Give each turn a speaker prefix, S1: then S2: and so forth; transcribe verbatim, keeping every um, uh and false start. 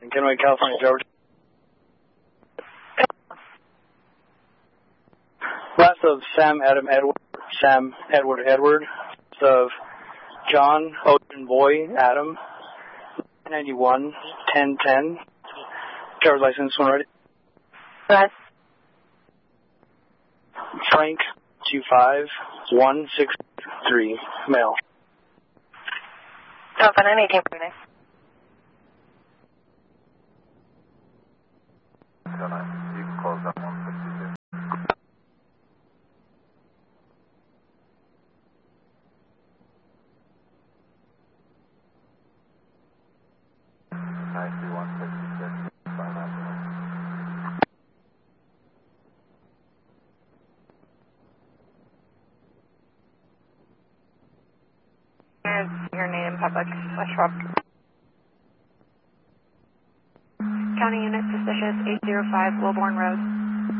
S1: Kenway, California, Georgia. Last of Sam Adam Edward, Sam Edward Edward, of John Ocean Boy Adam, ninety-one, ten ten, driver's license when ready.
S2: Yes.
S1: Frank two five one six three, male.
S2: Alpha nine eighteen point nine.
S3: You can close up one sixty-two. nine three one sixty-six, five nine.
S2: Here's your name, public, West Rob. County unit suspicious, eight zero five Wilborn Road.